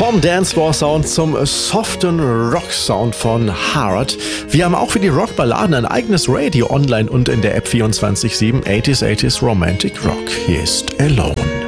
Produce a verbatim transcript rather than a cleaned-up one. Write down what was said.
Vom Dancefloor-Sound zum soften Rock-Sound von Hard. Wir haben auch für die Rockballaden ein eigenes Radio online und in der App vierundzwanzig sieben. achtziger, achtziger Romantic Rock. Hier ist Alone.